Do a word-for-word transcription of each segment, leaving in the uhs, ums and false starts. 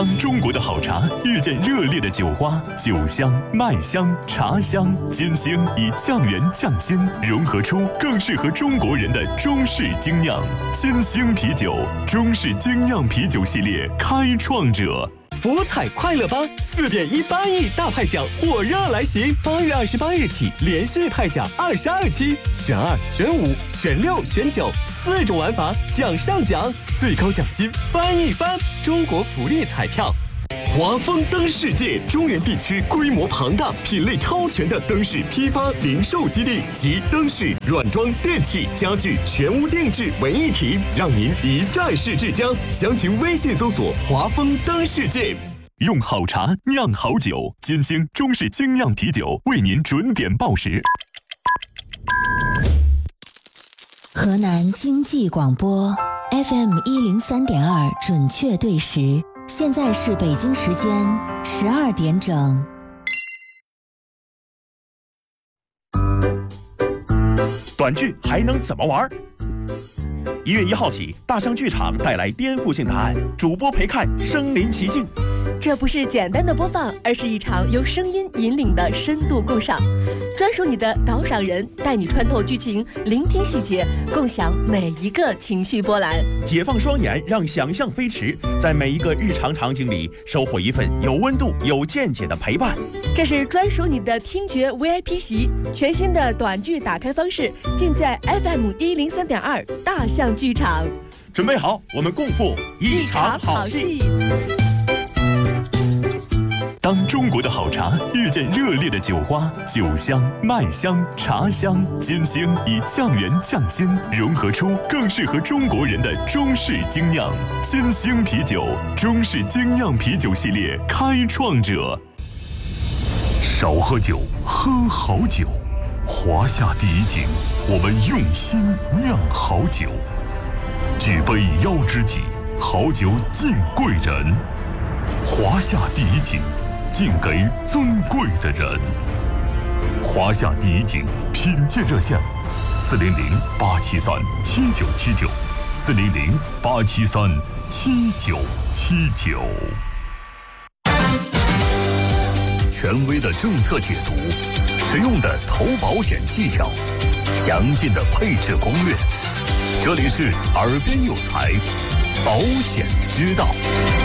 当中国的好茶遇见热烈的酒花，酒香、麦香、茶香、金星以酱源酱鲜融合出更适合中国人的中式精酿。金星啤酒，中式精酿啤酒系列开创者。 福彩快乐吧，四点一八亿大派奖火热来袭！八月二十八日起，连续派奖二十二期，选二、选五、选六、选九，四种玩法，奖上奖，最高奖金翻一番！中国福利彩票。华丰灯世界中原地区规模庞大、品类超全的灯饰批发零售基地及灯饰、软装、电器、家具全屋定制为一体，让您一站式至家。详情微信搜索华丰灯世界。 用好茶酿好酒，金星中式精酿啤酒为您准点报时。 河南经济广播 F M 一零三点二准确对时。现在是北京时间十二点整。 短剧还能怎么玩？一月一号起，大象剧场带来颠覆性答案，主播陪看身临其境。 这不是简单的播放，而是一场由声音引领的深度共赏。专属你的导赏人，带你穿透剧情，聆听细节，共享每一个情绪波澜。 解放双眼，让想象飞驰，在每一个日常场景里收获一份有温度、有见解的陪伴。 这是专属你的听觉 V I P 席，全新的短剧打开方式，尽在 F M 一零三点二大象剧场。 准备好，我们共赴一场好戏。 当中国的好茶遇见热烈的酒花，酒香、麦香、茶香、金星以酱源酱鲜融合出更适合中国人的中式精酿。金星啤酒，中式精酿啤酒系列开创者。少喝酒，喝好酒。华夏第一井，我们用心酿好酒。举杯邀知己，好酒敬贵人。华夏第一井，敬给尊贵的人。华夏第一井品鉴热线：四零零八七三七九七九，四零零八七三七九七九。权威的政策解读，实用的投保险技巧，详尽的配置攻略。这里是耳边有才，保险之道。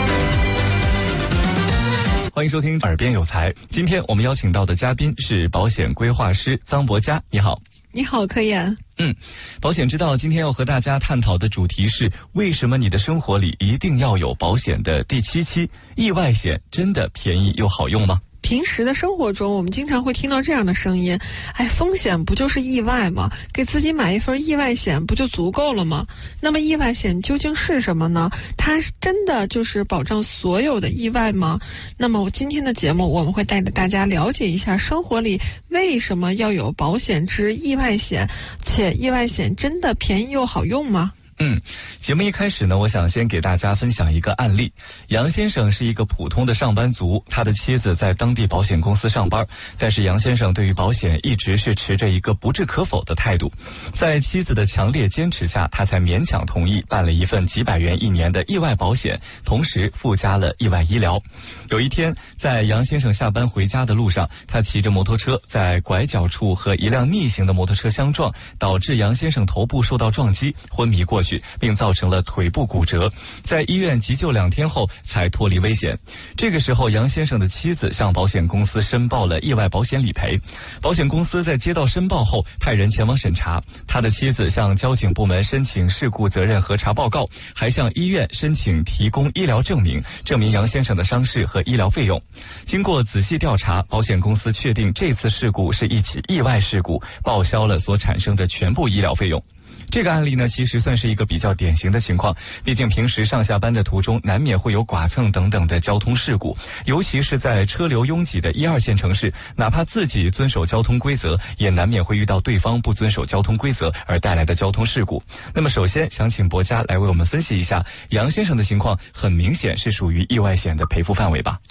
欢迎收听耳边有才，今天我们邀请到的嘉宾是保险规划师臧博佳。你好。 你好，柯岩。 嗯，保险之道今天要和大家探讨的主题是为什么你的生活里一定要有保险的第七期，意外险真的便宜又好用吗？ 平时的生活中，我们经常会听到这样的声音，哎，风险不就是意外吗？给自己买一份意外险不就足够了吗？那么意外险究竟是什么呢？它真的就是保障所有的意外吗？那么我今天的节目我们会带着大家了解一下生活里为什么要有保险之意外险，且意外险真的便宜又好用吗？ 嗯，节目一开始呢，我想先给大家分享一个案例。杨先生是一个普通的上班族，他的妻子在当地保险公司上班，但是杨先生对于保险一直是持着一个不置可否的态度。在妻子的强烈坚持下，他才勉强同意办了一份几百元一年的意外保险，同时附加了意外医疗。有一天，在杨先生下班回家的路上，他骑着摩托车在拐角处和一辆逆行的摩托车相撞，导致杨先生头部受到撞击，昏迷过去，并造成了腿部骨折，在医院急救两天后才脱离危险。这个时候，杨先生的妻子向保险公司申报了意外保险理赔。保险公司在接到申报后，派人前往审查。他的妻子向交警部门申请事故责任核查报告，还向医院申请提供医疗证明，证明杨先生的伤势和医疗费用。经过仔细调查，保险公司确定这次事故是一起意外事故，报销了所产生的全部医疗费用。这个案例呢，其实算是一个比较典型的情况，毕竟平时上下班的途中难免会有剐蹭等等的交通事故，尤其是在车流拥挤的一二线城市，哪怕自己遵守交通规则，也难免会遇到对方不遵守交通规则而带来的交通事故。那么首先想请博佳来为我们分析一下，杨先生的情况很明显是属于意外险的赔付范围吧？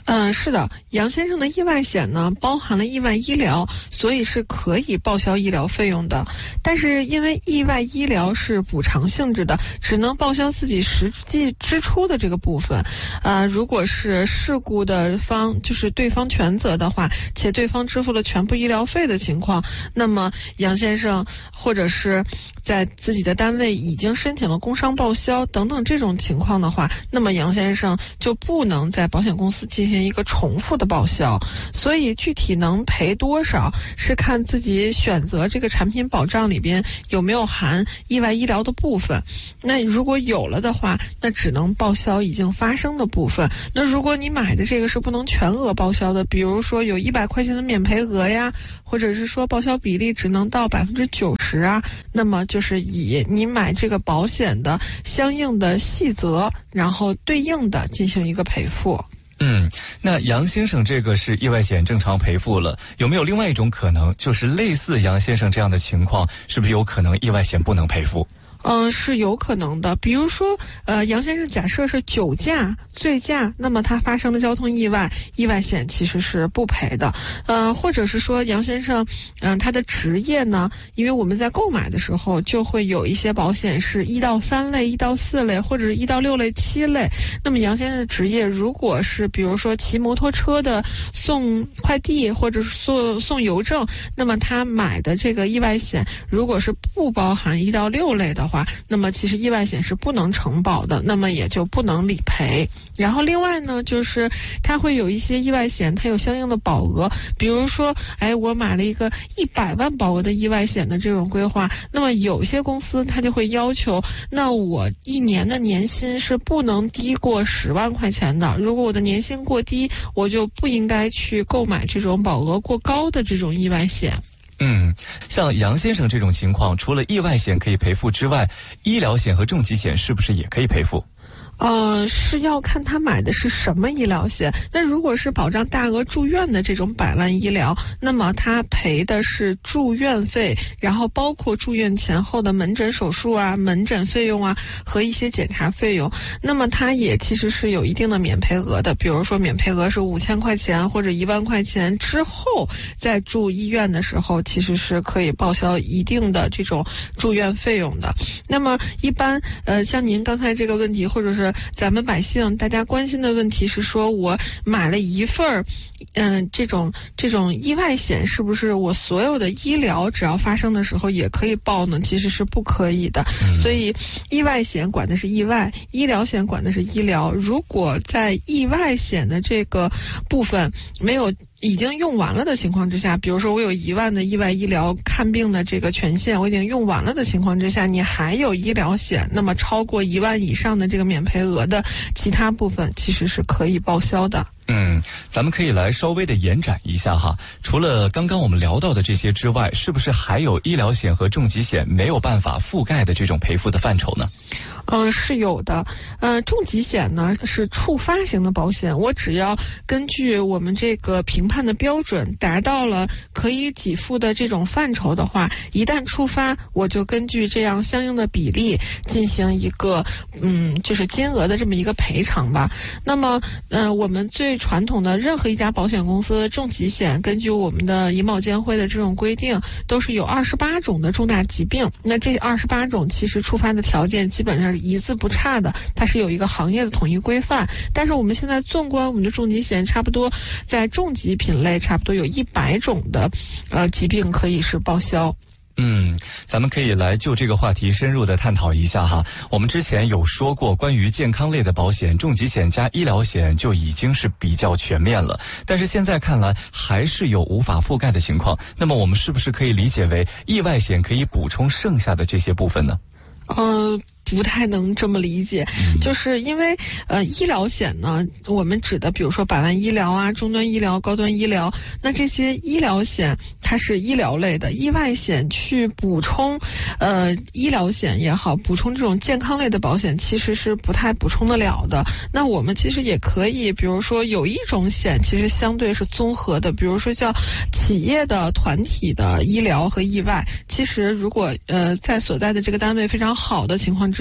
嗯、呃，是的，杨先生的意外险呢包含了意外医疗，所以是可以报销医疗费用的。但是因为意外医疗是补偿性质的，只能报销自己实际支出的这个部分。呃，如果是事故的方就是对方全责的话，且对方支付了全部医疗费的情况，那么杨先生或者是在自己的单位已经申请了工伤报销等等这种情况的话，那么杨先生就不能在保险公司进行一个重复的报销。所以具体能赔多少是看自己选择这个产品保障里边有没有含意外医疗的部分。那如果有了的话，那只能报销已经发生的部分。那如果你买的这个是不能全额报销的，比如说有一百块钱的免赔额呀，或者是说报销比例只能到百分之九十啊，那么就是以你买这个保险的相应的细则，然后对应的进行一个赔付。 嗯，那杨先生这个是意外险正常赔付了，有没有另外一种可能，就是类似杨先生这样的情况，是不是有可能意外险不能赔付？ 嗯，是有可能的。比如说，呃，杨先生假设是酒驾、醉驾，那么他发生的交通意外，意外险其实是不赔的。呃，或者是说杨先生，嗯、呃，他的职业呢，因为我们在购买的时候就会有一些保险是一到三类、一到四类，或者是一到六类、七类。那么杨先生的职业如果是比如说骑摩托车的送快递或者是送送邮政，那么他买的这个意外险如果是不包含一到六类的话，那么其实意外险是不能承保的，那么也就不能理赔。然后另外呢，就是它会有一些意外险，它有相应的保额，比如说，哎，我买了一个一百万保额的意外险的这种规划，那么有些公司它就会要求，那我一年的年薪是不能低过十万块钱的，如果我的年薪过低，我就不应该去购买这种保额过高的这种意外险。 嗯，像杨先生这种情况，除了意外险可以赔付之外，医疗险和重疾险是不是也可以赔付？ 呃，是要看他买的是什么医疗险。那如果是保障大额住院的这种百万医疗，那么他赔的是住院费，然后包括住院前后的门诊手术啊、门诊费用啊和一些检查费用。那么他也其实是有一定的免赔额的，比如说免赔额是五千块钱或者一万块钱之后，在住医院的时候，其实是可以报销一定的这种住院费用的。那么一般呃，像您刚才这个问题，或者是咱们百姓大家关心的问题是说，我买了一份儿，嗯、呃，这种这种意外险，是不是我所有的医疗只要发生的时候也可以报呢？其实是不可以的。嗯、所以意外险管的是意外，医疗险管的是医疗。如果在意外险的这个部分没有已经用完了的情况之下，比如说我有一万的意外医疗看病的这个权限，我已经用完了的情况之下，你还有医疗险，那么超过一万以上的这个免赔额的其他部分其实是可以报销的。 嗯，咱们可以来稍微的延展一下哈。除了刚刚我们聊到的这些之外，是不是还有医疗险和重疾险没有办法覆盖的这种赔付的范畴呢？ 嗯、呃，是有的。呃，重疾险呢是触发型的保险，我只要根据我们这个评判的标准达到了可以给付的这种范畴的话，一旦触发，我就根据这样相应的比例进行一个嗯，就是金额的这么一个赔偿吧。那么，呃，我们最传统的任何一家保险公司的重疾险，根据我们的银保监会的这种规定，都是有二十八种的重大疾病。那这二十八种其实触发的条件基本上是一字不差的，它是有一个行业的统一规范。但是我们现在纵观我们的重疾险，差不多在重疾品类差不多有一百种的呃疾病可以是报销。 嗯，咱们可以来就这个话题深入的探讨一下哈。我们之前有说过，关于健康类的保险，重疾险加医疗险就已经是比较全面了，但是现在看来还是有无法覆盖的情况。那么我们是不是可以理解为意外险可以补充剩下的这些部分呢？ 呃不太能这么理解，就是因为呃医疗险呢，我们指的比如说百万医疗啊、中端医疗、高端医疗，那这些医疗险它是医疗类的，意外险去补充呃医疗险也好，补充这种健康类的保险其实是不太补充得了的。那我们其实也可以，比如说有一种险其实相对是综合的，比如说叫企业的团体的医疗和意外，其实如果呃在所在的这个单位非常好的情况之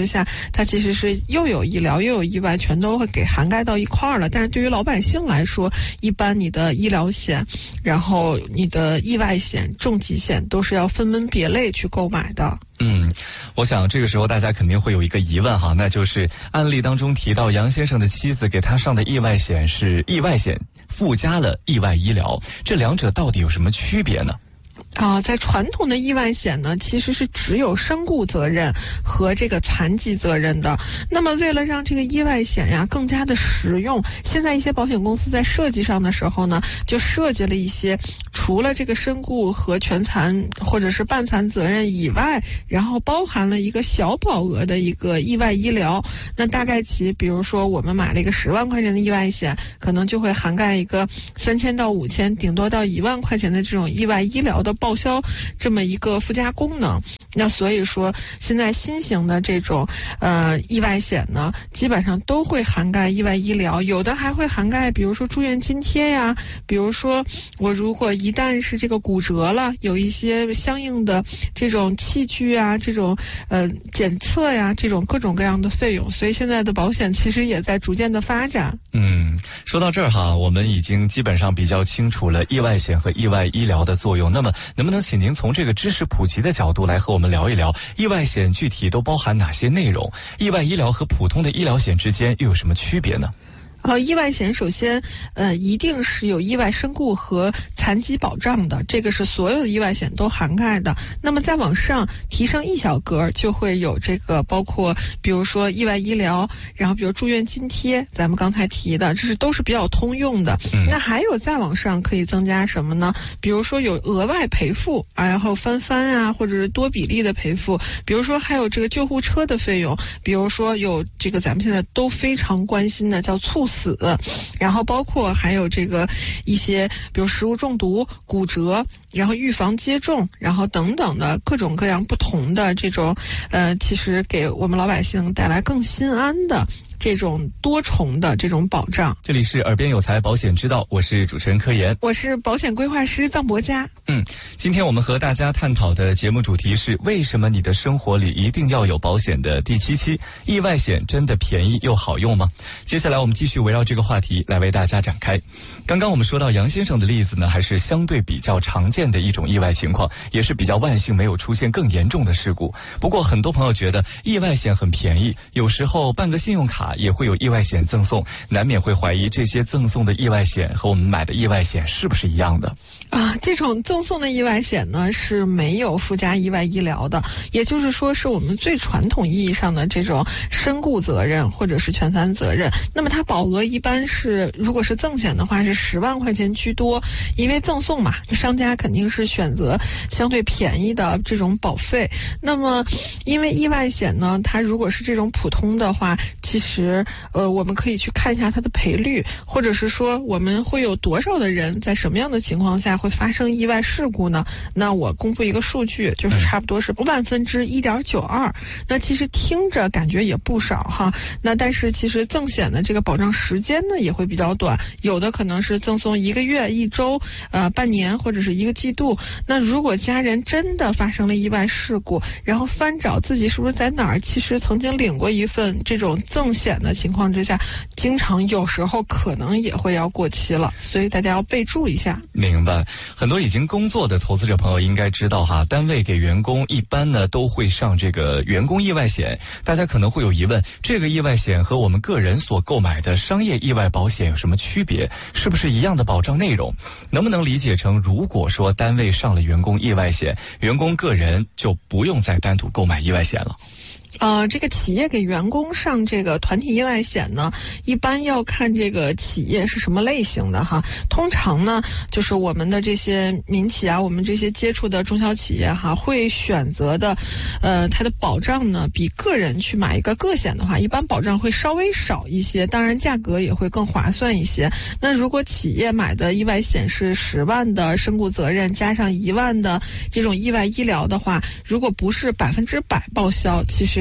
之下，它其实是又有医疗又有意外，全都会给涵盖到一块儿了。但是对于老百姓来说，一般你的医疗险，然后你的意外险、重疾险都是要分门别类去购买的。 嗯，我想这个时候大家肯定会有一个疑问哈，那就是案例当中提到杨先生的妻子给他上的意外险是意外险附加了意外医疗，这两者到底有什么区别呢？ 啊，在传统的意外险呢，其实是只有身故责任和这个残疾责任的。那么为了让这个意外险呀更加的实用，现在一些保险公司在设计上的时候呢，就设计了一些除了这个身故和全残或者是半残责任以外，然后包含了一个小保额的一个意外医疗。那大概其比如说我们买了一个十万块钱的意外险，可能就会涵盖一个三千到五千，顶多到一万块钱的这种意外医疗的报销这么一个附加功能。那所以说现在新型的这种呃意外险呢，基本上都会涵盖意外医疗，有的还会涵盖比如说住院津贴呀，比如说我如果一旦是这个骨折了，有一些相应的这种器具啊，这种呃检测呀，这种各种各样的费用。所以现在的保险其实也在逐渐的发展。 嗯，说到这儿哈，我们已经基本上比较清楚了意外险和意外医疗的作用。那么能不能请您从这个知识普及的角度来和我们聊一聊意外险具体都包含哪些内容？意外医疗和普通的医疗险之间又有什么区别呢？ 呃，意外险首先，呃，一定是有意外身故和残疾保障的，这个是所有的意外险都涵盖的。那么再往上提升一小格，就会有这个包括，比如说意外医疗，然后比如住院津贴，咱们刚才提的，这是都是比较通用的。嗯、那还有再往上可以增加什么呢？比如说有额外赔付啊，然后翻番啊，或者是多比例的赔付，比如说还有这个救护车的费用，比如说有这个咱们现在都非常关心的叫猝死。死，然后包括还有这个一些，比如食物中毒、骨折，然后预防接种，然后等等的各种各样不同的这种，呃，其实给我们老百姓带来更心安的这种多重的这种保障。 这里是耳边有财保险之道，我是主持人柯岩， 我是保险规划师臧博佳。 嗯，今天我们和大家探讨的节目主题是为什么你的生活里一定要有保险的第七期，意外险真的便宜又好用吗？接下来我们继续围绕这个话题来为大家展开。刚刚我们说到杨先生的例子呢，还是相对比较常见的一种意外情况，也是比较万幸没有出现更严重的事故。不过很多朋友觉得意外险很便宜，有时候办个信用卡也会有意外险赠送，难免会怀疑这些赠送的意外险和我们买的意外险是不是一样的啊？这种赠送的意外险呢是没有附加意外医疗的，也就是说是我们最传统意义上的这种身故责任或者是全残责任。那么它保额一般是，如果是赠险的话是十万块钱居多，因为赠送嘛，商家肯定是选择相对便宜的这种保费。那么因为意外险呢，它如果是这种普通的话，其实呃我们可以去看一下它的赔率，或者是说我们会有多少的人在什么样的情况下会发生意外事故呢？那我公布一个数据，就是差不多是万分之一点九二。那其实听着感觉也不少哈。那但是其实赠险的这个保障时间呢也会比较短，有的可能是赠送一个月、一周、呃半年或者是一个季度。那如果家人真的发生了意外事故，然后翻找自己是不是在哪儿其实曾经领过一份这种赠险的情况之下，经常有时候可能也会要过期了，所以大家要备注一下。 明白。很多已经工作的投资者朋友应该知道哈，单位给员工一般呢都会上这个员工意外险。大家可能会有疑问，这个意外险和我们个人所购买的商业意外保险有什么区别？是不是一样的保障内容？能不能理解成，如果说单位上了员工意外险，员工个人就不用再单独购买意外险了？ 呃，这个企业给员工上这个团体意外险呢，一般要看这个企业是什么类型的哈。通常呢，就是我们的这些民企啊，我们这些接触的中小企业哈，会选择的，呃，它的保障呢，比个人去买一个个险的话，一般保障会稍微少一些，当然价格也会更划算一些。那如果企业买的意外险是十万的身故责任加上一万的这种意外医疗的话，如果不是百分之百报销，其实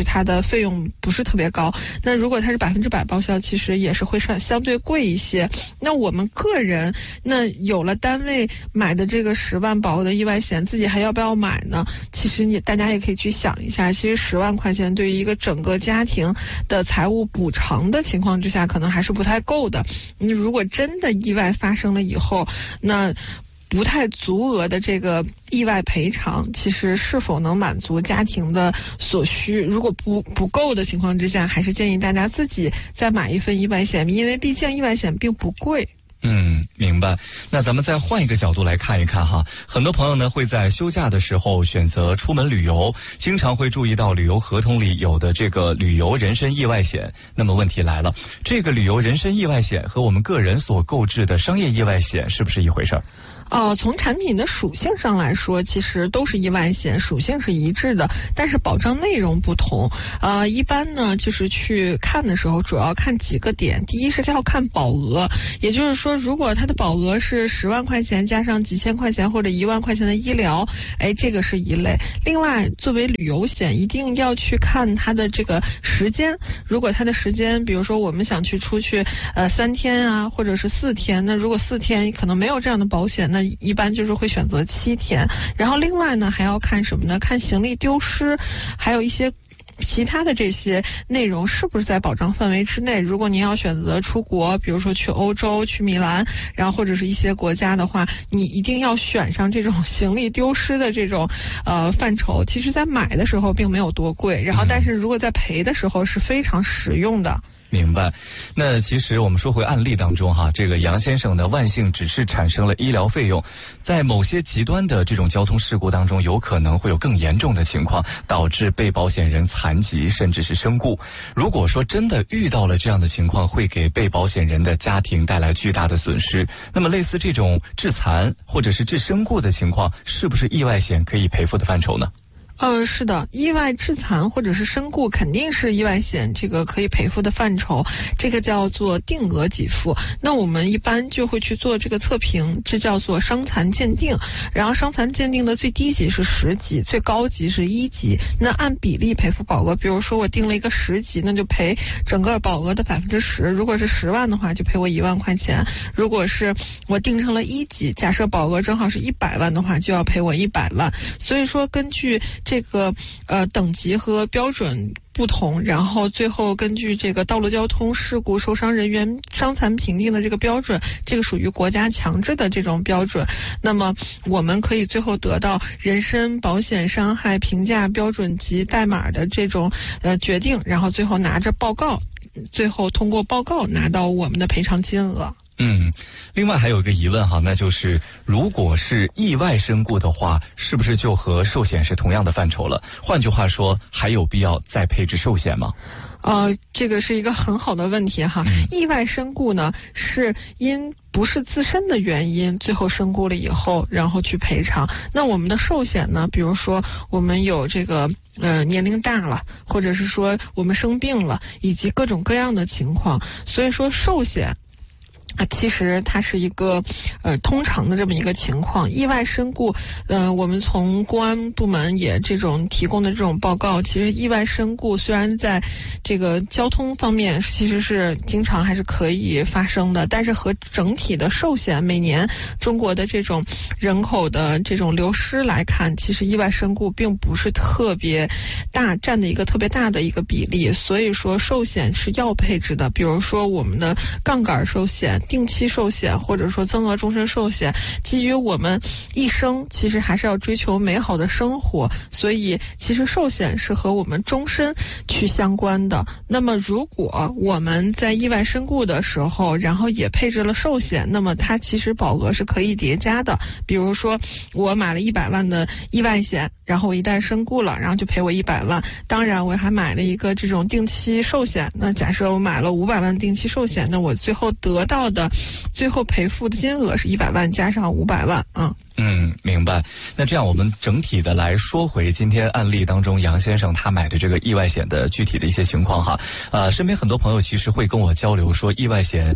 实它的费用不是特别高。那如果它是百分之百报销，其实也是会相相对贵一些。那我们个人那有了单位买的这个十万保额的意外险，自己还要不要买呢？其实你大家也可以去想一下，其实十万块钱对于一个整个家庭的财务补偿的情况之下，可能还是不太够的。你如果真的意外发生了以后，那不太足额的这个意外赔偿，其实是否能满足家庭的所需？如果不不够的情况之下，还是建议大家自己再买一份意外险，因为毕竟意外险并不贵。 嗯，明白。那咱们再换一个角度来看一看哈，很多朋友呢会在休假的时候选择出门旅游，经常会注意到旅游合同里有的这个旅游人身意外险。那么问题来了，这个旅游人身意外险和我们个人所购置的商业意外险是不是一回事儿？ 哦，从产品的属性上来说，其实都是意外险，属性是一致的，但是保障内容不同。呃，一般呢，就是去看的时候，主要看几个点。第一是要看保额，也就是说，如果它的保额是十万块钱加上几千块钱或者一万块钱的医疗，哎，这个是一类。另外，作为旅游险，一定要去看它的这个时间。如果它的时间，比如说我们想去出去，呃，三天啊，或者是四天，那如果四天可能没有这样的保险，那一般就是会选择七天。然后另外呢，还要看什么呢？看行李丢失，还有一些其他的这些内容是不是在保障范围之内。如果您要选择出国，比如说去欧洲、去米兰，然后或者是一些国家的话，你一定要选上这种行李丢失的这种呃范畴。其实在买的时候并没有多贵，然后但是如果在赔的时候是非常实用的。 明白。那其实我们说回案例当中哈，这个杨先生呢，万幸只是产生了医疗费用，在某些极端的这种交通事故当中，有可能会有更严重的情况，导致被保险人残疾甚至是身故。如果说真的遇到了这样的情况，会给被保险人的家庭带来巨大的损失。那么类似这种致残或者是致身故的情况，是不是意外险可以赔付的范畴呢？ 嗯，是的，意外致残或者是身故肯定是意外险这个可以赔付的范畴，这个叫做定额给付。那我们一般就会去做这个测评，这叫做伤残鉴定。然后伤残鉴定的最低级是十级，最高级是一级。那按比例赔付保额，比如说我定了一个十级，那就赔整个保额的百分之十。如果是十万的话，就赔我一万块钱。如果是我定成了一级，假设保额正好是一百万的话，就要赔我一百万。所以说根据这个呃等级和标准不同，然后最后根据这个道路交通事故受伤人员伤残评定的这个标准，这个属于国家强制的这种标准，那么我们可以最后得到人身保险伤害评价标准及代码的这种呃决定，然后最后拿着报告，最后通过报告拿到我们的赔偿金额。 嗯，另外还有一个疑问哈，那就是如果是意外身故的话，是不是就和寿险是同样的范畴了？换句话说，还有必要再配置寿险吗？ 呃，这个是一个很好的问题哈。嗯、意外身故呢，是因不是自身的原因，最后身故了以后，然后去赔偿。那我们的寿险呢，比如说我们有这个呃年龄大了，或者是说我们生病了，以及各种各样的情况，所以说寿险啊，其实它是一个呃通常的这么一个情况。意外身故，呃，我们从公安部门也这种提供的这种报告，其实意外身故虽然在这个交通方面其实是经常还是可以发生的，但是和整体的寿险每年中国的这种人口的这种流失来看，其实意外身故并不是特别大，占的一个特别大的一个比例。所以说寿险是要配置的，比如说我们的杠杆寿险、定期寿险或者说增额终身寿险，基于我们一生其实还是要追求美好的生活，所以其实寿险是和我们终身去相关的。那么如果我们在意外身故的时候，然后也配置了寿险，那么它其实保额是可以叠加的。比如说我买了一百万的意外险，然后我一旦身故了，然后就赔我一百万。当然我还买了一个这种定期寿险，那假设我买了五百万定期寿险，那我最后得到的最后赔付的金额是一百万加上五百万啊。 嗯，明白。那这样我们整体的来说回今天案例当中杨先生他买的这个意外险的具体的一些情况哈。呃，身边很多朋友其实会跟我交流说，意外险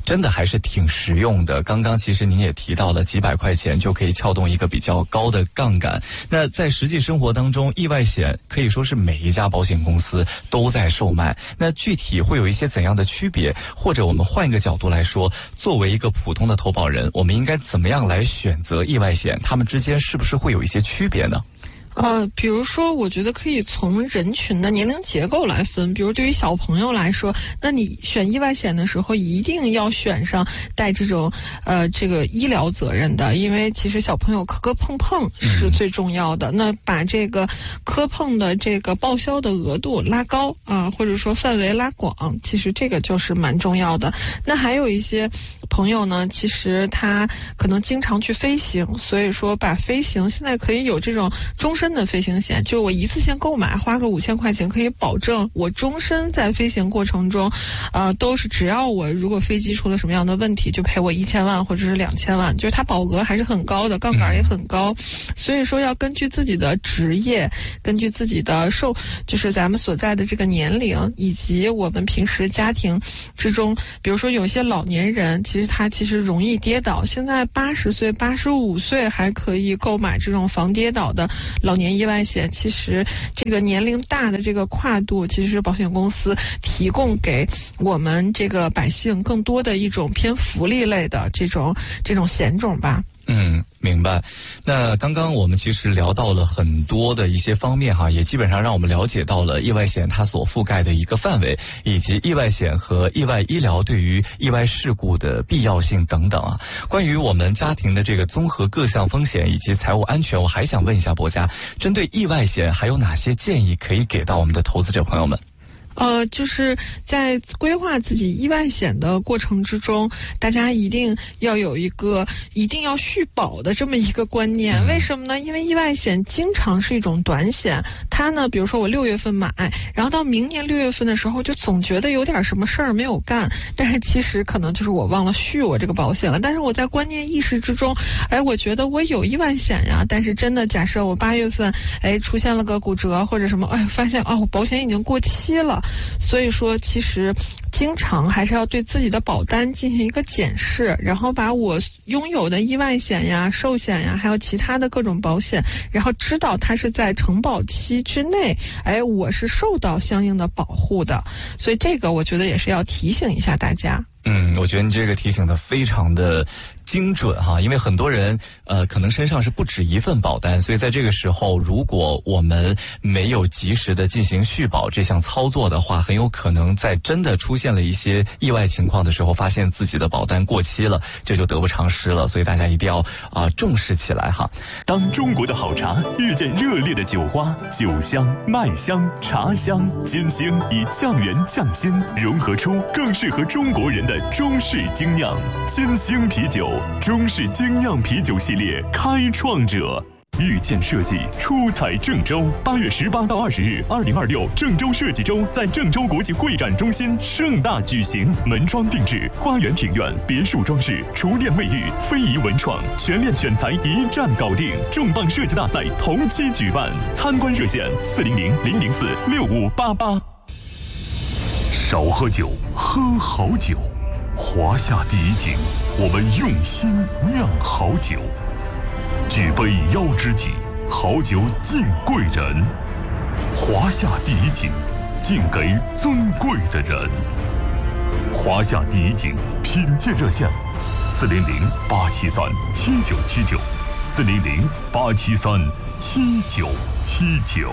真的还是挺实用的。刚刚其实您也提到了，几百块钱就可以撬动一个比较高的杠杆。那在实际生活当中，意外险可以说是每一家保险公司都在售卖。那具体会有一些怎样的区别？或者我们换一个角度来说，作为一个普通的投保人，我们应该怎么样来选择意外险？它们之间是不是会有一些区别呢？ 呃，比如说，我觉得可以从人群的年龄结构来分。比如对于小朋友来说，那你选意外险的时候，一定要选上带这种呃这个医疗责任的，因为其实小朋友磕磕碰碰是最重要的。嗯、那把这个磕碰的这个报销的额度拉高啊，或者说范围拉广，其实这个就是蛮重要的。那还有一些朋友呢，其实他可能经常去飞行，所以说把飞行现在可以有这种终身的飞行险，就我一次性购买，花个五千块钱，可以保证我终身在飞行过程中，呃，都是只要我如果飞机出了什么样的问题，就赔我一千万或者是两千万，就是它保额还是很高的，杠杆也很高，所以说要根据自己的职业，根据自己的受，就是咱们所在的这个年龄，以及我们平时家庭之中，比如说有些老年人，其实他其实容易跌倒，现在八十岁、八十五岁还可以购买这种防跌倒的老年意外险。其实这个年龄大的这个跨度，其实保险公司提供给我们这个百姓更多的一种偏福利类的这种这种险种吧。 嗯，明白。那刚刚我们其实聊到了很多的一些方面哈，也基本上让我们了解到了意外险它所覆盖的一个范围，以及意外险和意外医疗对于意外事故的必要性等等啊。关于我们家庭的这个综合各项风险以及财务安全，我还想问一下博家，针对意外险还有哪些建议可以给到我们的投资者朋友们？ 呃，就是在规划自己意外险的过程之中，大家一定要有一个一定要续保的这么一个观念。为什么呢？因为意外险经常是一种短险，它呢，比如说我六月份买，然后到明年六月份的时候，就总觉得有点什么事儿没有干，但是其实可能就是我忘了续我这个保险了。但是我在观念意识之中，哎，我觉得我有意外险呀，但是真的假设我八月份，哎，出现了个骨折或者什么，哎，发现哦，我保险已经过期了。所以说其实经常还是要对自己的保单进行一个检视，然后把我拥有的意外险呀、寿险呀，还有其他的各种保险，然后知道它是在承保期之内，哎，我是受到相应的保护的。所以这个我觉得也是要提醒一下大家。 嗯，我觉得你这个提醒的非常的精准哈，因为很多人呃可能身上是不止一份保单，所以在这个时候，如果我们没有及时的进行续保这项操作的话，很有可能在真的出现了一些意外情况的时候，发现自己的保单过期了，这就得不偿失了。所以大家一定要啊、呃、重视起来哈。 当中国的好茶遇见热烈的酒花，酒香、麦香、茶香、金星以酱园酱鲜融合出更适合中国人的中式精酿金星啤酒，中式精酿啤酒系列开创者。遇见设计出彩郑州，八月十八到二十日，二零二六郑州设计周在郑州国际会展中心盛大举行，门窗定制、花园庭院、别墅装饰、厨电卫浴、非遗文创，全链选材一站搞定。重磅设计大赛同期举办，参观热线四零零零零四六五八八。少喝酒，喝好酒。华夏第一景，我们用心酿好酒。举杯邀知己，好酒敬贵人。华夏第一景，敬给尊贵的人。华夏第一景品鉴热线：四零零八七三七九七九，四零零八七三七九七九。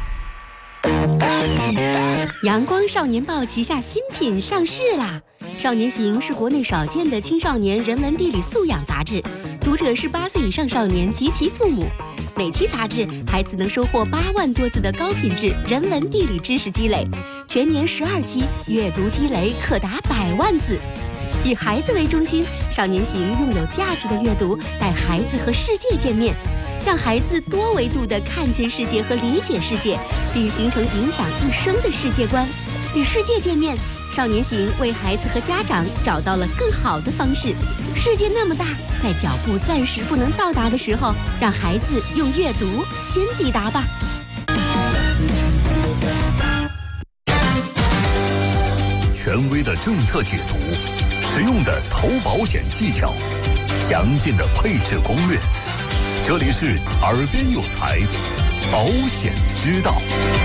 阳光少年报旗下新品上市啦！少年行是国内少见的青少年人文地理素养杂志，读者是八岁以上少年及其父母。每期杂志，孩子能收获八万多字的高品质人文地理知识积累，全年十二期，阅读积累可达百万字。以孩子为中心，少年行用有价值的阅读带孩子和世界见面，让孩子多维度地看见世界和理解世界，并形成影响一生的世界观。与世界见面，少年行为孩子和家长找到了更好的方式。世界那么大，在脚步暂时不能到达的时候，让孩子用阅读先抵达吧。 全权威的政策解读，实用的投保险技巧，详尽的配置攻略。这里是耳边有才，保险之道。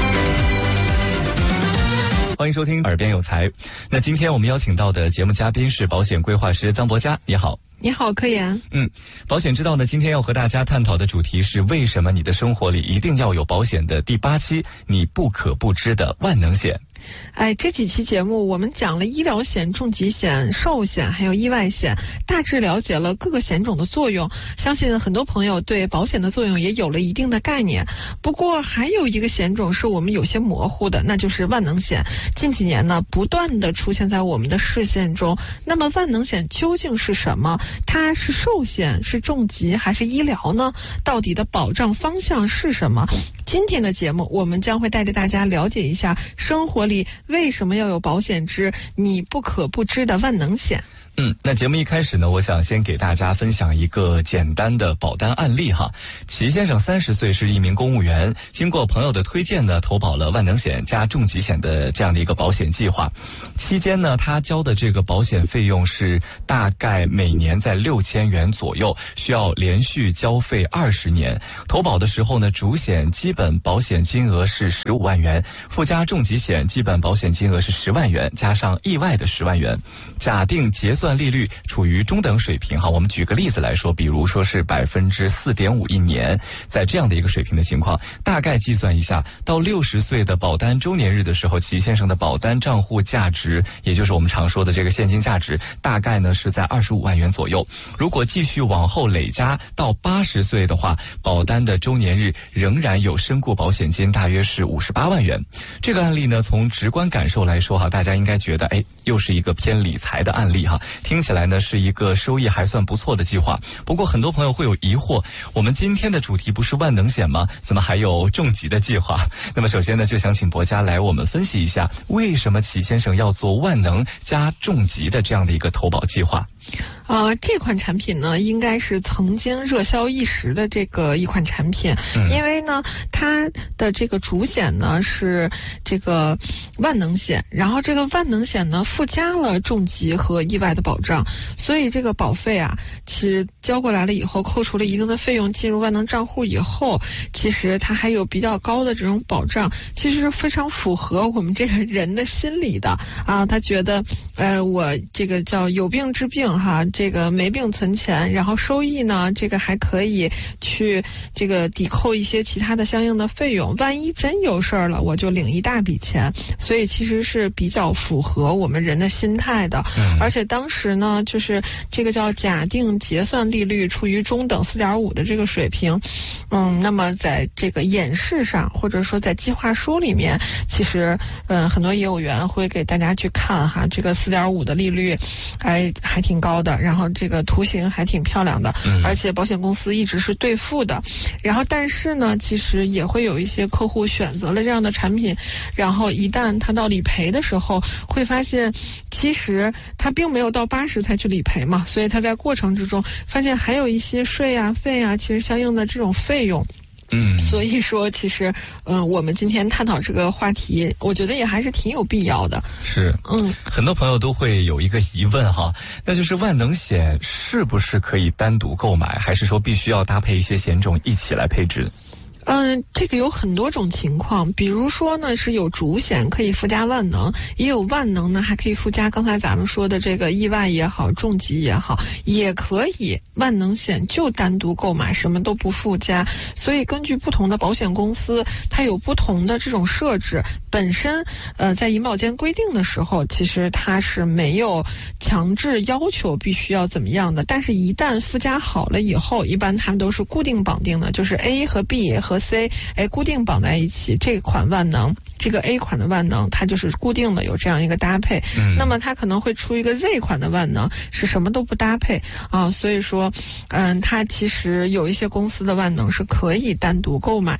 欢迎收听耳边有才。那今天我们邀请到的节目嘉宾是保险规划师张博佳，你好。 你好，科研。 嗯，保险之道呢，今天要和大家探讨的主题是为什么你的生活里一定要有保险的第八期，你不可不知的万能险。 哎，这几期节目我们讲了医疗险、重疾险、寿险还有意外险，大致了解了各个险种的作用，相信很多朋友对保险的作用也有了一定的概念。不过还有一个险种是我们有些模糊的，那就是万能险。近几年呢，不断的出现在我们的视线中。那么万能险究竟是什么？它是寿险、是重疾还是医疗呢？到底的保障方向是什么？今天的节目我们将会带着大家了解一下生活里为什么要有保险之你不可不知的万能险。 嗯，那节目一开始呢，我想先给大家分享一个简单的保单案例哈。齐先生三十岁，是一名公务员，经过朋友的推荐呢，投保了万能险加重疾险的这样的一个保险计划。期间呢，他交的这个保险费用是大概每年在六千元左右，需要连续交费二十年。投保的时候呢，主险基本保险金额是十五万元，附加重疾险基本保险金额是十万元，加上意外的十万元。假定结算利率处于中等水平哈，我们举个例子来说，比如说是百分之四点五一年，在这样的一个水平的情况，大概计算一下，到六十岁的保单周年日的时候，齐先生的保单账户价值，也就是我们常说的这个现金价值，大概呢是在二十五万元左右。如果继续往后累加到八十岁的话，保单的周年日仍然有身故保险金，大约是五十八万元。这个案例呢，从直观感受来说哈，大家应该觉得，哎，又是一个偏理财的案例哈。听起来呢是一个收益还算不错的计划，不过很多朋友会有疑惑，我们今天的主题不是万能险吗？怎么还有重疾的计划？那么首先呢，就想请博佳来我们分析一下，为什么齐先生要做万能加重疾的这样的一个投保计划？ 呃，这款产品呢，应该是曾经热销一时的这个一款产品，嗯、因为呢，它的这个主险呢是这个万能险，然后这个万能险呢附加了重疾和意外的保障，所以这个保费啊，其实交过来了以后，扣除了一定的费用进入万能账户以后，其实它还有比较高的这种保障，其实是非常符合我们这个人的心理的啊。他觉得，呃，我这个叫有病治病。哈，这个没病存钱，然后收益呢，这个还可以去这个抵扣一些其他的相应的费用。万一真有事儿了，我就领一大笔钱，所以其实是比较符合我们人的心态的。嗯、而且当时呢，就是这个叫假定结算利率处于中等 四点五 的这个水平。嗯，那么在这个演示上，或者说在计划书里面，其实嗯很多业务员会给大家去看哈，这个 四点五 的利率还还挺高。高的，然后这个图形还挺漂亮的，嗯、而且保险公司一直是兑付的。然后但是呢，其实也会有一些客户选择了这样的产品，然后一旦他到理赔的时候，会发现其实他并没有到八十才去理赔嘛，所以他在过程之中发现还有一些税啊、费啊，其实相应的这种费用。嗯，所以说其实，嗯、呃，我们今天探讨这个话题，我觉得也还是挺有必要的。 是，嗯，很多朋友都会有一个疑问哈，那就是万能险是不是可以单独购买，还是说必须要搭配一些险种一起来配置？ 嗯，这个有很多种情况，比如说呢是有主险可以附加万能，也有万能呢还可以附加刚才咱们说的这个意外也好，重疾也好，也可以万能险就单独购买，什么都不附加。所以根据不同的保险公司，它有不同的这种设置。本身呃在银保监规定的时候，其实它是没有强制要求必须要怎么样的，但是一旦附加好了以后，一般它们都是固定绑定的，就是 A 和 B 和C 哎固定绑在一起，这款万能，这个 A 款的万能它就是固定的有这样一个搭配，嗯、那么它可能会出一个 Z 款的万能是什么都不搭配啊，所以说嗯它其实有一些公司的万能是可以单独购买的。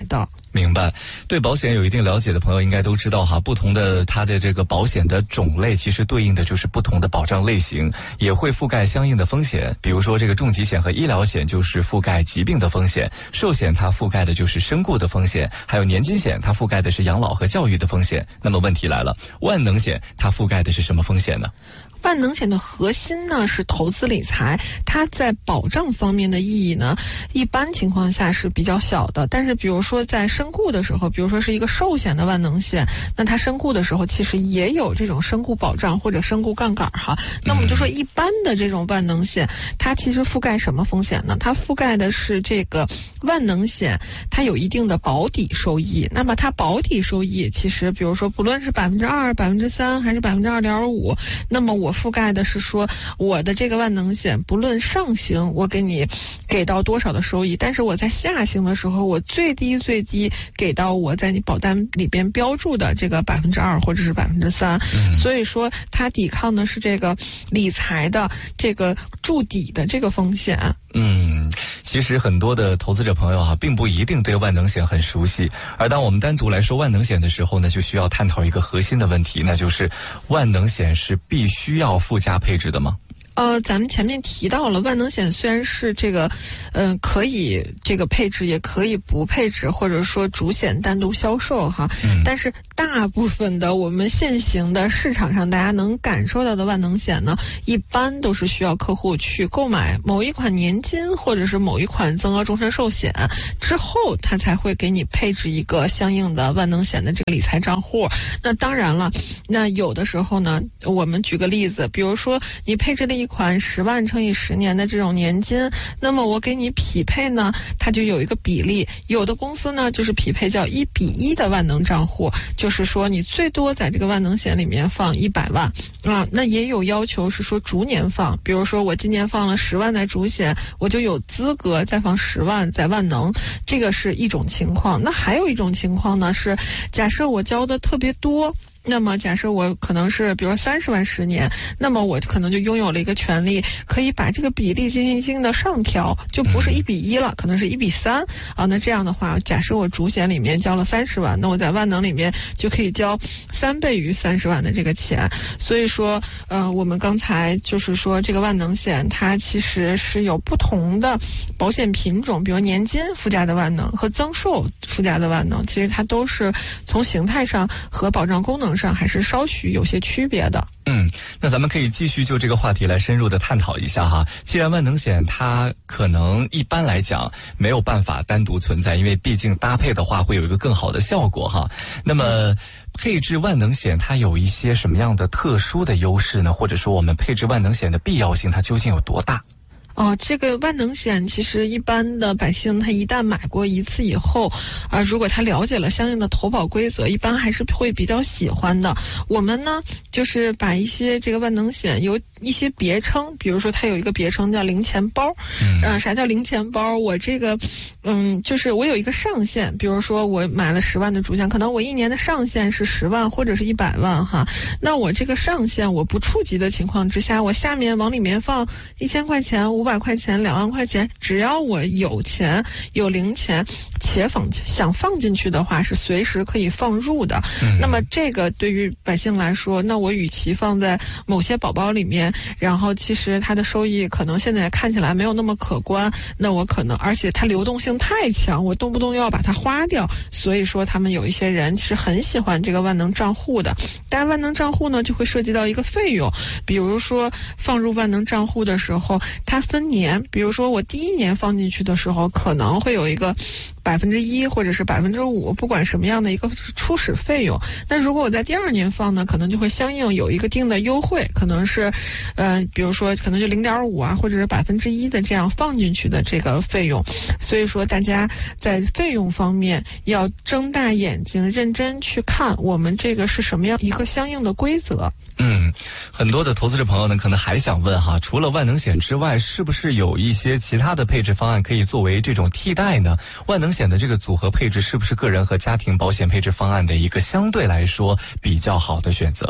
明白，对保险有一定了解的朋友应该都知道哈，不同的它的这个保险的种类，其实对应的就是不同的保障类型，也会覆盖相应的风险。比如说这个重疾险和医疗险就是覆盖疾病的风险，寿险它覆盖的就是身故的风险，还有年金险它覆盖的是养老和教育的风险。那么问题来了，万能险它覆盖的是什么风险呢？ 万能险的核心呢是投资理财，它在保障方面的意义呢，一般情况下是比较小的。但是比如说在身故的时候，比如说是一个寿险的万能险，那它身故的时候其实也有这种身故保障或者身故杠杆哈。那我们就说一般的这种万能险，它其实覆盖什么风险呢？它覆盖的是这个万能险，它有一定的保底收益。那么它保底收益其实比如说不论是百分之二、百分之三还是百分之二点五，那么我我覆盖的是说我的这个万能险不论上行我给你给到多少的收益，但是我在下行的时候我最低最低给到我在你保单里边标注的这个百分之二或者是百分之三，所以说它抵抗的是这个理财的这个筑底的这个风险。 嗯，其实很多的投资者朋友哈、啊，并不一定对万能险很熟悉。而当我们单独来说万能险的时候呢，就需要探讨一个核心的问题，那就是万能险是必须要附加配置的吗？ 呃，咱们前面提到了，万能险虽然是这个，嗯、呃，可以这个配置，也可以不配置，或者说主险单独销售哈，嗯、但是大部分的我们现行的市场上大家能感受到的万能险呢，一般都是需要客户去购买某一款年金或者是某一款增额终身寿险之后，他才会给你配置一个相应的万能险的这个理财账户。那当然了，那有的时候呢，我们举个例子，比如说你配置了一款十万乘以十年的这种年金，那么我给你匹配呢，它就有一个比例。有的公司呢就是匹配叫一比一的万能账户，就是说你最多在这个万能险里面放一百万啊。那也有要求是说逐年放，比如说我今年放了十万在主险，我就有资格再放十万在万能，这个是一种情况。那还有一种情况呢是，假设我交的特别多。那么假设我可能是比如说三十万十年，那么我可能就拥有了一个权利，可以把这个比例进行性的上调，就不是一比一了，可能是一比三啊。那这样的话，假设我主险里面交了三十万，那我在万能里面就可以交三倍于三十万的这个钱。所以说，呃，我们刚才就是说这个万能险它其实是有不同的保险品种，比如年金附加的万能和增寿附加的万能，其实它都是从形态上和保障功能上还是稍许有些区别的。 嗯，那咱们可以继续就这个话题来深入的探讨一下哈。既然万能险它可能一般来讲没有办法单独存在，因为毕竟搭配的话会有一个更好的效果哈。那么配置万能险它有一些什么样的特殊的优势呢？或者说我们配置万能险的必要性它究竟有多大？ 哦，这个万能险其实一般的百姓他一旦买过一次以后，啊、呃，如果他了解了相应的投保规则，一般还是会比较喜欢的。我们呢，就是把一些这个万能险有一些别称，比如说它有一个别称叫零钱包。嗯、呃，啥叫零钱包？我这个，嗯，就是我有一个上限，比如说我买了十万的主险，可能我一年的上限是十万或者是一百万哈。那我这个上限我不触及的情况之下，我下面往里面放一千块钱、五百块钱、两万块钱，只要我有钱有零钱且放想放进去的话，是随时可以放入的。嗯、那么这个对于百姓来说，那我与其放在某些宝宝里面，然后其实它的收益可能现在看起来没有那么可观，那我可能而且它流动性太强，我动不动又要把它花掉，所以说他们有一些人是很喜欢这个万能账户的。但是万能账户呢就会涉及到一个费用，比如说放入万能账户的时候，它分年，比如说我第一年放进去的时候可能会有一个百分之一或者是百分之五，不管什么样的一个初始费用。那如果我在第二年放呢，可能就会相应有一个定的优惠，可能是呃，比如说可能就零点五啊，或者是百分之一的这样放进去的这个费用。所以说大家在费用方面要睁大眼睛认真去看我们这个是什么样一个相应的规则。 嗯，很多的投资者朋友呢可能还想问哈，除了万能险之外，是不是有一些其他的配置方案可以作为这种替代呢？万能险的这个组合配置是不是个人和家庭保险配置方案的一个相对来说比较好的选择？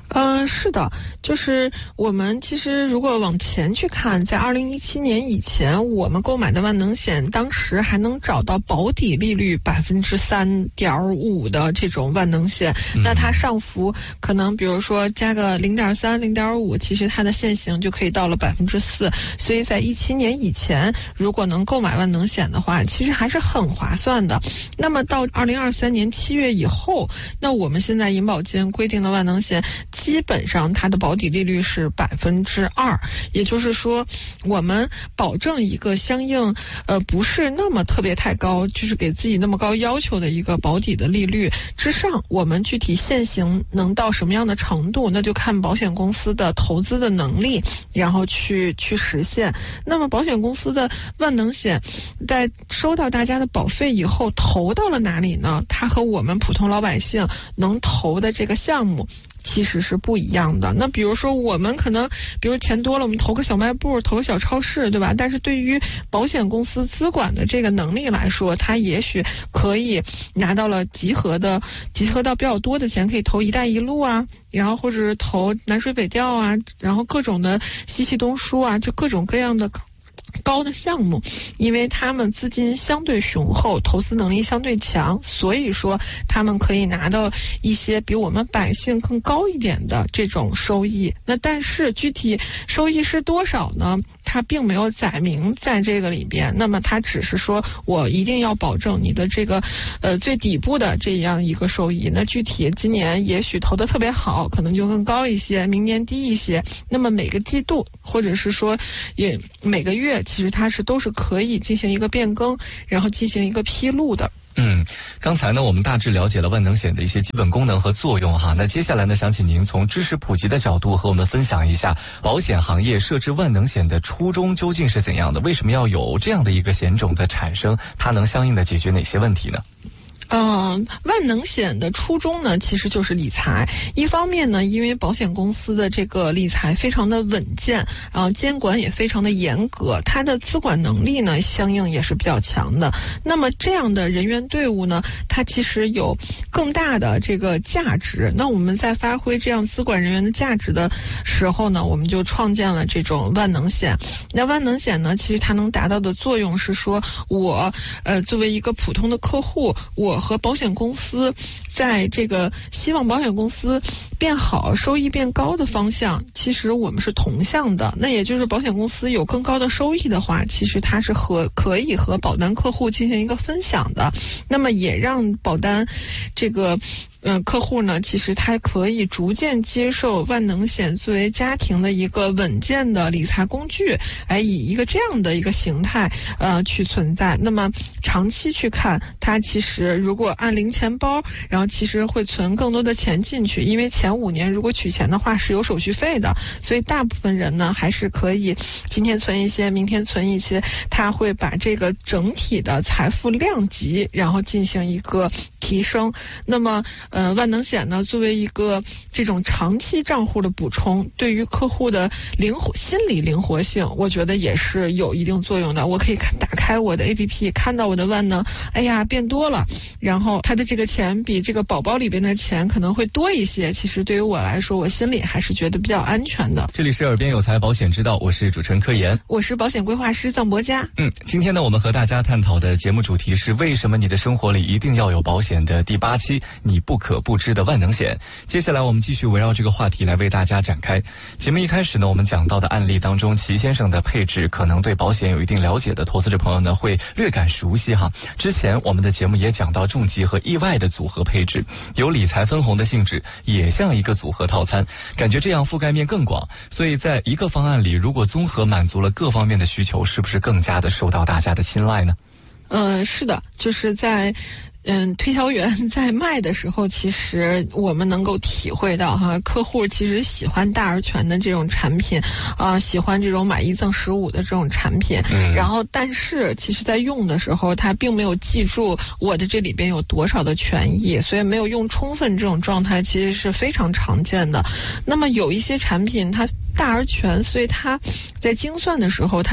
嗯、呃，是的，就是我们其实如果往前去看，在二零一七年以前，我们购买的万能险，当时还能找到保底利率百分之三点五的这种万能险，嗯、那它上浮可能比如说加个零点三、零点五，其实它的限行就可以到了百分之四。所以在一七年以前，如果能购买万能险的话，其实还是很划算的。那么到二零二三年七月以后，那我们现在银保监规定的万能险，基本上它的保底利率是百分之二，也就是说，我们保证一个相应呃不是那么特别太高，就是给自己那么高要求的一个保底的利率之上，我们具体限行能到什么样的程度，那就看保险公司的投资的能力，然后去去实现。那么保险公司的万能险在收到大家的保费以后投到了哪里呢？它和我们普通老百姓能投的这个项目其实是不一样的。那比如说我们可能比如钱多了，我们投个小卖部，投个小超市，对吧？但是对于保险公司资管的这个能力来说，它也许可以拿到了集合的集合到比较多的钱，可以投一带一路啊，然后或者是投南水北调啊，然后各种的西气东输啊，就各种各样的高的项目，因为他们资金相对雄厚，投资能力相对强，所以说他们可以拿到一些比我们百姓更高一点的这种收益。那但是具体收益是多少呢？它并没有载明在这个里边，那么它只是说我一定要保证你的这个呃最底部的这样一个收益。那具体今年也许投得特别好，可能就更高一些，明年低一些。那么每个季度或者是说也每个月，其实它是都是可以进行一个变更，然后进行一个披露的。 嗯，刚才呢，我们大致了解了万能险的一些基本功能和作用哈。那接下来呢，想请您从知识普及的角度和我们分享一下，保险行业设置万能险的初衷究竟是怎样的？为什么要有这样的一个险种的产生？它能相应的解决哪些问题呢？ 嗯、呃，万能险的初衷呢，其实就是理财。一方面呢，因为保险公司的这个理财非常的稳健，然后监管也非常的严格，它的资管能力呢，相应也是比较强的。那么这样的人员队伍呢，它其实有更大的这个价值。那我们在发挥这样资管人员的价值的时候呢，我们就创建了这种万能险。那万能险呢，其实它能达到的作用是说，我呃作为一个普通的客户，我和保险公司在这个希望保险公司变好、收益变高的方向，其实我们是同向的。那也就是保险公司有更高的收益的话，其实它是和可以和保单客户进行一个分享的。那么也让保单这个嗯，客户呢，其实他可以逐渐接受万能险作为家庭的一个稳健的理财工具，哎，以一个这样的一个形态呃去存在。那么长期去看，它其实如果按零钱包，然后其实会存更多的钱进去，因为前五年如果取钱的话是有手续费的，所以大部分人呢还是可以今天存一些，明天存一些，他会把这个整体的财富量级然后进行一个提升。那么呃，万能险呢，作为一个这种长期账户的补充，对于客户的灵活心理灵活性，我觉得也是有一定作用的。我可以看打开我的 A P P， 看到我的万能，哎呀变多了，然后他的这个钱比这个宝宝里边的钱可能会多一些。其实对于我来说，我心里还是觉得比较安全的。 这里是耳边有财保险之道，我是主持人柯岩， 我是保险规划师臧博佳。 嗯，今天呢，我们和大家探讨的节目主题是为什么你的生活里一定要有保险的第八期，你不可不知的万能险。接下来我们继续围绕这个话题来为大家展开。节目一开始呢，我们讲到的案例当中，齐先生的配置可能对保险有一定了解的投资者朋友呢会略感熟悉哈。之前我们的节目也讲到重疾和意外的组合配置，有理财分红的性质，也像一个组合套餐，感觉这样覆盖面更广。所以在一个方案里，如果综合满足了各方面的需求，是不是更加的受到大家的青睐呢？ 嗯、呃，是的，就是在嗯，推销员在卖的时候，其实我们能够体会到哈，客户其实喜欢大而全的这种产品，啊、呃，喜欢这种买一赠十五的这种产品。嗯。然后，但是其实在用的时候，他并没有记住我的这里边有多少的权益，所以没有用充分，这种状态其实是非常常见的。那么有一些产品它大而全，所以它在精算的时候，它就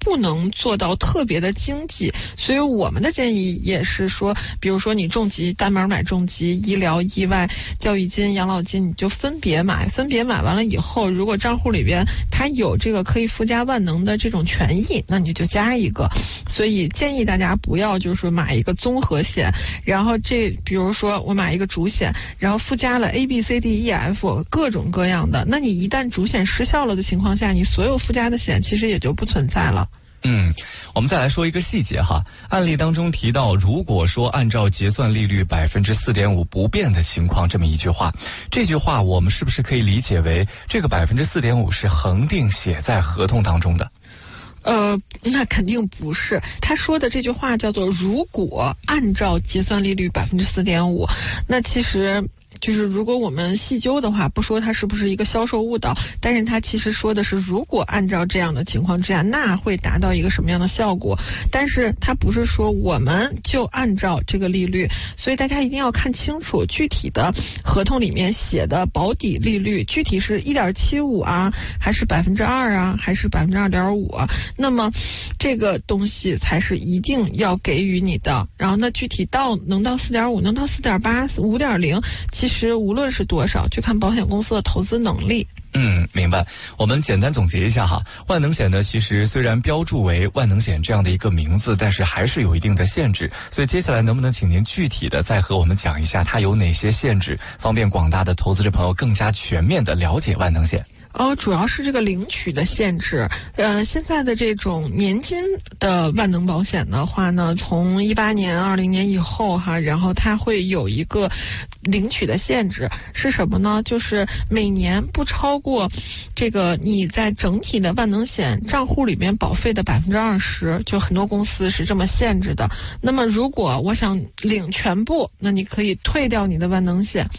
不能做到特别的经济，所以我们的建议也是说，比如说你重疾单门买重疾，医疗、意外、教育金、养老金，你就分别买，分别买完了以后，如果账户里边它有这个可以附加万能的这种权益，那你就加一个。所以建议大家不要就是买一个综合险，然后这比如说我买一个主险，然后附加了 A B C D E F 各种各样的，那你一旦主险失效了的情况下，你所有附加的险其实也就不存在了。 嗯，我们再来说一个细节哈，案例当中提到，如果说按照结算利率百分之四点五不变的情况，这么一句话，这句话我们是不是可以理解为这个百分之四点五是恒定写在合同当中的？ 呃，那肯定不是。他说的这句话叫做如果按照结算利率百分之四点五，那其实就是如果我们细究的话，不说它是不是一个销售误导，但是它其实说的是如果按照这样的情况之下，那会达到一个什么样的效果，但是它不是说我们就按照这个利率，所以大家一定要看清楚具体的合同里面写的保底利率具体是 一点七五 啊，还是百分之二啊，还是百分之二点五啊，那么这个东西才是一定要给予你的。然后呢，具体到能到 四点五 能到 四点八 五点零，其实其实无论是多少，就看保险公司的投资能力。 嗯，明白。我们简单总结一下哈，万能险呢，其实虽然标注为万能险这样的一个名字，但是还是有一定的限制。所以接下来能不能请您具体的再和我们讲一下它有哪些限制，方便广大的投资者朋友更加全面的了解万能险？ 哦，主要是这个领取的限制。呃，现在的这种年金的万能保险的话呢，从一八年、二零年以后哈，然后它会有一个领取的限制是什么呢？就是每年不超过这个你在整体的万能险账户里面保费的百分之二十，就很多公司是这么限制的。那么如果我想领全部，那你可以退掉你的万能险，